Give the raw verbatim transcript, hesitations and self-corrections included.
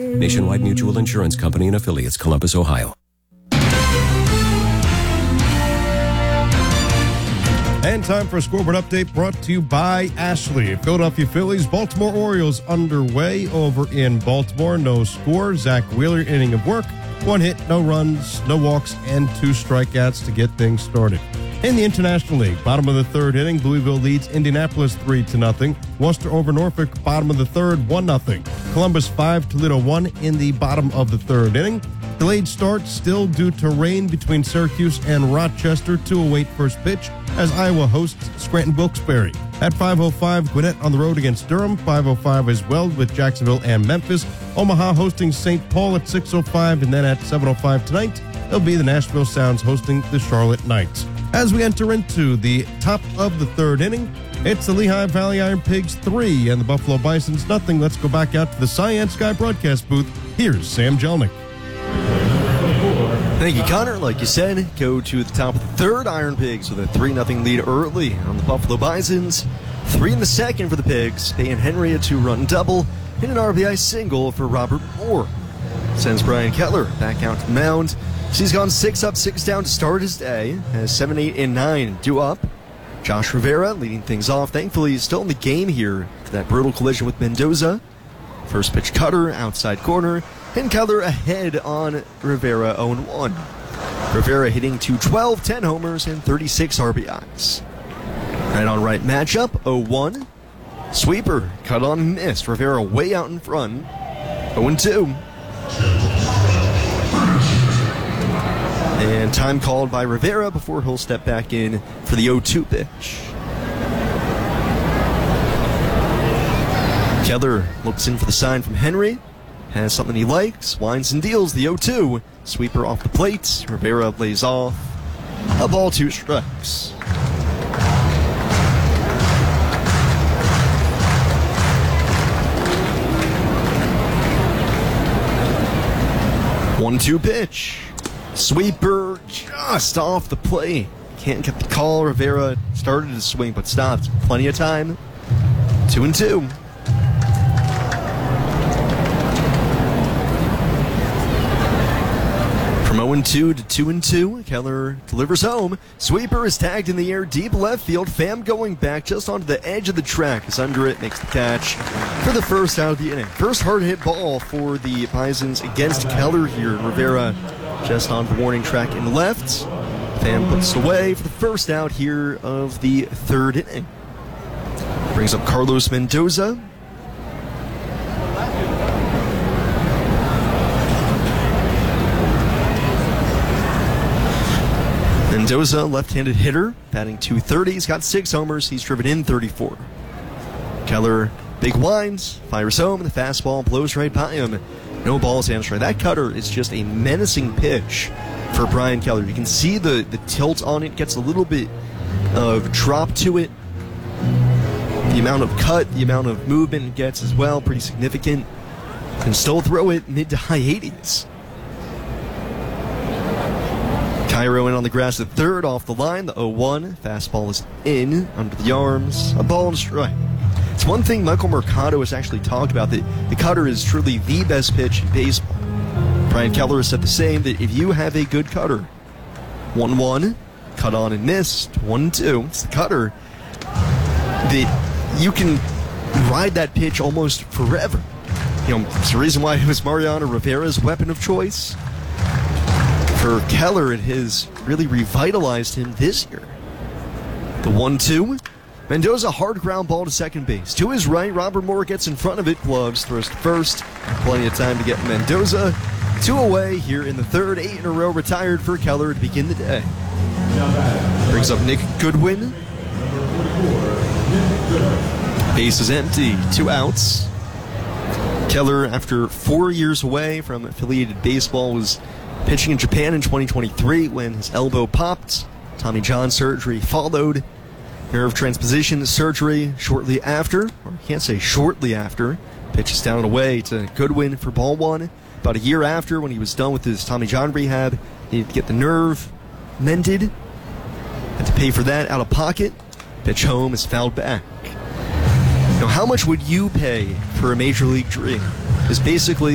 Nationwide Mutual Insurance Company and affiliates, Columbus, Ohio. And time for a scoreboard update brought to you by Ashley. Philadelphia Phillies, Baltimore Orioles underway over in Baltimore. No score. Zach Wheeler, inning of work. One hit, no runs, no walks, and two strikeouts to get things started. In the International League, bottom of the third inning, Louisville leads Indianapolis three to nothing. Worcester over Norfolk, bottom of the third, one nothing. Columbus five, Toledo one in the bottom of the third inning. Delayed start still due to rain between Syracuse and Rochester to await first pitch as Iowa hosts Scranton Wilkes-Barre. At five oh five, Gwinnett on the road against Durham. five oh five as well with Jacksonville and Memphis. Omaha hosting Saint Paul at six oh five, and then at seven oh five tonight, it'll be the Nashville Sounds hosting the Charlotte Knights. As we enter into the top of the third inning, it's the Lehigh Valley Iron Pigs three and the Buffalo Bisons nothing. Let's go back out to the Cyan Sky broadcast booth. Here's Sam Jelnick. Thank you, Connor. Like you said, go to the top of the third. Iron Pigs with a three nothing lead early on the Buffalo Bisons. Three in the second for the Pigs. Peyton Henry a two-run double and an R B I single for Robert Moore. Sends Brian Kettler back out to the mound. He's gone six up, six down to start his day. Has seven, eight, and nine due up. Josh Rivera leading things off. Thankfully, he's still in the game here for that brutal collision with Mendoza. First pitch cutter, outside corner. And Kettler ahead on Rivera oh one. Rivera hitting two twelve, ten homers, and thirty-six R B Is. Right on right matchup, oh one. Sweeper, cut on and missed. Rivera way out in front, oh two. And time called by Rivera before he'll step back in for the oh two pitch. Kettler looks in for the sign from Henry. Has something he likes, winds and deals the oh two. Sweeper off the plate. Rivera lays off. A ball, two strikes. one two pitch. Sweeper just off the plate. Can't get the call. Rivera started to swing but stopped. Plenty of time. Two and two. From oh two to two and two, Kettler delivers home. Sweeper is tagged in the air deep left field. Pham going back just onto the edge of the track. Is under it, makes the catch for the first out of the inning. First hard hit ball for the Bisons against Kettler here. Rivera just on the warning track and left. Pham puts away for the first out here of the third inning. Brings up Carlos Mendoza. Mendoza, left-handed hitter, batting two thirty. He's got six homers. He's driven in thirty-four. Kettler, big winds, fires home, and the fastball blows right by him. No balls answering. That cutter is just a menacing pitch for Brian Kettler. You can see the, the tilt on it, gets a little bit of drop to it. The amount of cut, the amount of movement it gets as well, pretty significant. Can still throw it mid to high eighties. Cairo in on the grass at third, off the line, the oh one. Fastball is in, under the arms, a ball and a strike. It's one thing Michael Mercado has actually talked about, that the cutter is truly the best pitch in baseball. Brian Kettler has said the same, that if you have a good cutter, one one, cut on and missed, one two, it's the cutter, that you can ride that pitch almost forever. You know, it's the reason why it was Mariano Rivera's weapon of choice. For Kettler, it has really revitalized him this year. The one two. Mendoza, hard ground ball to second base. To his right, Robert Moore gets in front of it. Gloves, throws to first. Plenty of time to get Mendoza. Two away here in the third. Eight in a row retired for Kettler to begin the day. Brings up Nick Goodwin. Base is empty. Two outs. Kettler, after four years away from affiliated baseball, was pitching in Japan in twenty twenty-three when his elbow popped. Tommy John surgery followed. Nerve transposition surgery shortly after, or I can't say shortly after. Pitches down and away to Goodwin for ball one. About a year after, when he was done with his Tommy John rehab, needed to get the nerve mended. Had to pay for that out of pocket. Pitch home is fouled back. Now, how much would you pay for a major league dream? Is basically